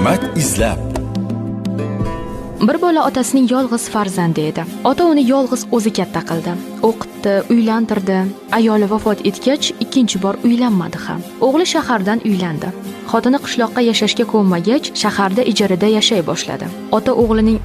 Hikmat izlab. Bir bola otasining yolg'iz farzandi edi. Ota uni yolg'iz o'zi katta qildi. O'qitdi, uylantirdi. Ayoli vafot etgach, ikkinchi bor uylanmadi ham. O'g'li shahardan uylandi. Xotini qishloqqa yashashga ko'nmagach, shaharda ijarada yashay boshladi. Ota o'g'lining